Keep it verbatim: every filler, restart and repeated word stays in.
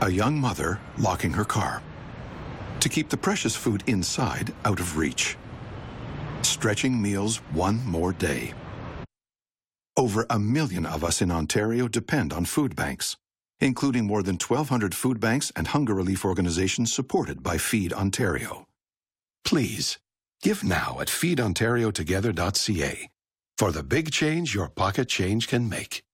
A young mother locking her car to keep the precious food inside out of reach. Stretching meals one more day. Over a million of us in Ontario depend on food banks, including more than twelve hundred food banks and hunger relief organizations supported by Feed Ontario. Please, give now at feed ontario together dot c a for the big change your pocket change can make.